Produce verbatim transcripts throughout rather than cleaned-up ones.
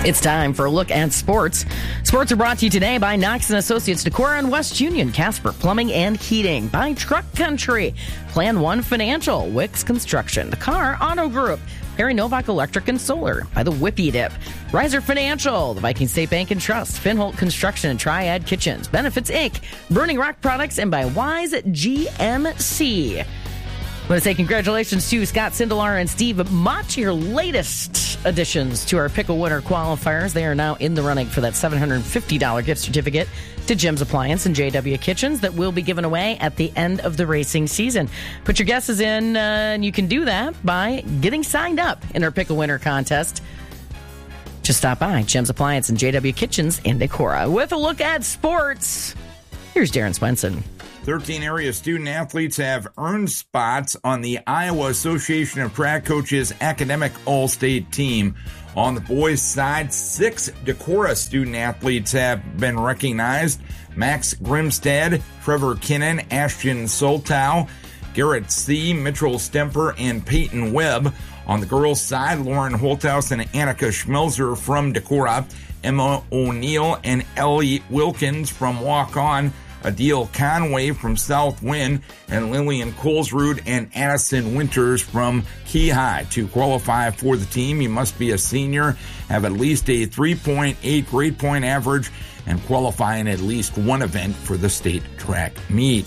It's time for a look at sports. Sports are brought to you today by Knox and Associates, Decorah and West Union, Casper Plumbing and Heating, by Truck Country, Plan One Financial, Wicks Construction, the Car Auto Group, Perry Novak Electric and Solar, by the Whippy Dip, Riser Financial, the Viking State Bank and Trust, Finholt Construction and Triad Kitchens, Benefits Incorporated, Burning Rock Products, and by Wise G M C. I want to say congratulations to Scott Sindelar and Steve Mott, your latest additions to our Pickle Winner qualifiers. They are now in the running for that seven hundred fifty dollars gift certificate to Jim's Appliance and J W Kitchens that will be given away at the end of the racing season. Put your guesses in, uh, and you can do that by getting signed up in our Pickle Winner contest. Just stop by Jim's Appliance and J W Kitchens in Decorah. With a look at sports, here's Darren Swenson. thirteen area student athletes have earned spots on the Iowa Association of Track Coaches Academic All-State team. On the boys' side, six Decorah student athletes have been recognized. Max Grimstad, Trevor Kinnan, Ashton Soltow, Garrett C., Mitchell Stemper, and Peyton Webb. On the girls' side, Lauren Holthouse and Annika Schmelzer from Decorah, Emma O'Neill and Ellie Wilkins from Walk On, Adil Conway from Southwind, and Lillian Colesrud and Addison Winters from Key High. To qualify for the team, you must be a senior, have at least a three point eight grade point average, and qualify in at least one event for the state track meet.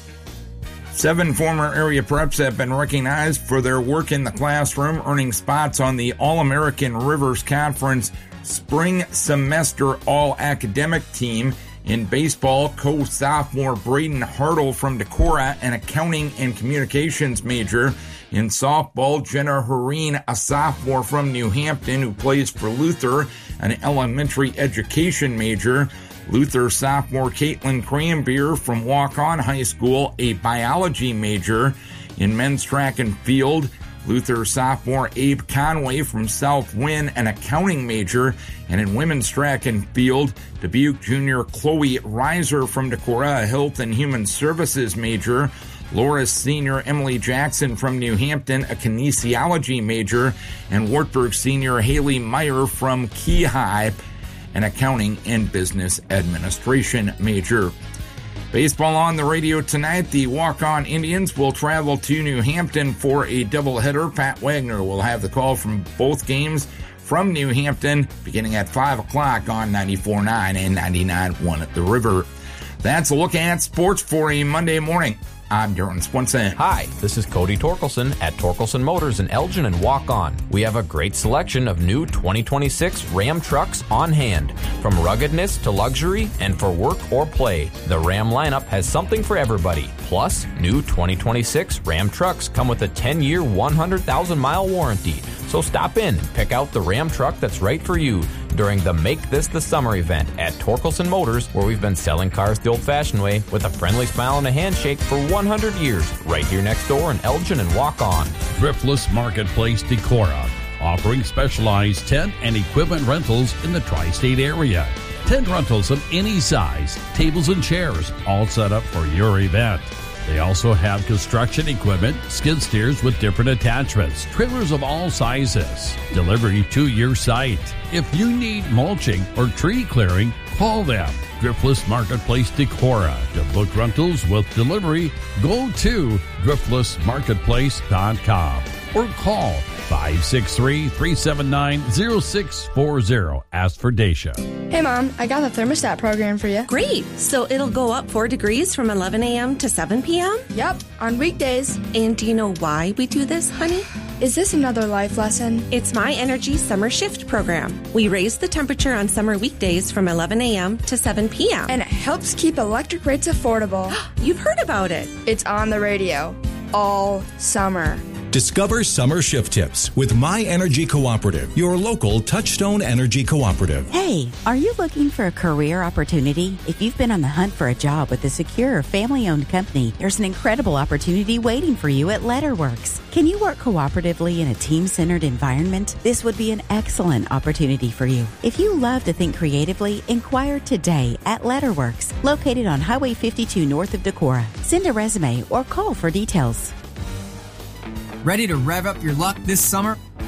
Seven former area preps have been recognized for their work in the classroom, earning spots on the All-American Rivers Conference Spring Semester All-Academic Team. In baseball, co-sophomore Braden Hartle from Decorah, an accounting and communications major. In softball, Jenna Hareen, a sophomore from New Hampton who plays for Luther, an elementary education major. Luther sophomore Caitlin Cranbeer from Walk On High School, a biology major. In men's track and field, Luther sophomore Abe Conway from Southwind, an accounting major. And in women's track and field, Dubuque junior Chloe Reiser from Decorah, a health and human services major. Loris senior Emily Jackson from New Hampton, a kinesiology major. And Wartburg senior Haley Meyer from Key High, an accounting and business administration major. Baseball on the radio tonight. The Walk-On Indians will travel to New Hampton for a doubleheader. Pat Wagner will have the call from both games from New Hampton beginning at five o'clock on ninety-four point nine and ninety-nine point one at the River. That's a look at sports for a Monday morning. I'm Darren Swenson. Hi, this is Cody Torkelson at Torkelson Motors in Elgin and Walk On. We have a great selection of new twenty twenty-six Ram trucks on hand. From ruggedness to luxury and for work or play, the Ram lineup has something for everybody. Plus, new twenty twenty-six Ram trucks come with a ten-year, one hundred thousand mile warranty. So stop in and pick out the Ram truck that's right for you during the Make This the Summer event at Torkelson Motors, where we've been selling cars the old-fashioned way with a friendly smile and a handshake for one hundred years, right here next door in Elgin and Walk On. Thriftless Marketplace Decorah, offering specialized tent and equipment rentals in the tri-state area. Tent rentals of any size, tables and chairs, all set up for your event. They also have construction equipment, skid steers with different attachments, trailers of all sizes, delivery to your site. If you need mulching or tree clearing, call them. Thriftless Marketplace Decorah. To book rentals with delivery, go to thriftless marketplace dot com or call five six three, three seven nine, zero six four zero. Ask for Dacia. Hey, Mom, I got the thermostat program for you. Great. So it'll go up four degrees from eleven a.m. to seven p.m.? Yep, on weekdays. And do you know why we do this, honey? Is this another life lesson? It's My Energy Summer Shift program. We raise the temperature on summer weekdays from eleven a.m. to seven p.m. And it helps keep electric rates affordable. You've heard about it. It's on the radio all summer. Discover summer shift tips with My Energy Cooperative, your local Touchstone Energy Cooperative. Hey, are you looking for a career opportunity? If you've been on the hunt for a job with a secure, family-owned company, there's an incredible opportunity waiting for you at Letterworks. Can you work cooperatively in a team-centered environment? This would be an excellent opportunity for you. If you love to think creatively, inquire today at Letterworks, located on Highway fifty-two north of Decorah. Send a resume or call for details. Ready to rev up your luck this summer?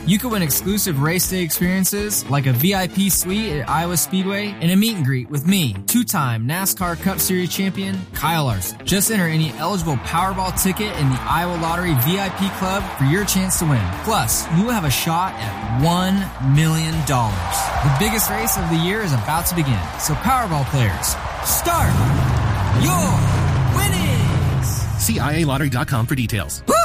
You could win exclusive race day experiences like a V I P suite at Iowa Speedway and a meet and greet with me, two-time NASCAR Cup Series champion Kyle Larson. Just enter any eligible Powerball ticket in the Iowa Lottery V I P Club for your chance to win. Plus, you will have a shot at one million dollars. The biggest race of the year is about to begin, so Powerball players, start your winnings! See I A lottery dot com for details. Woo!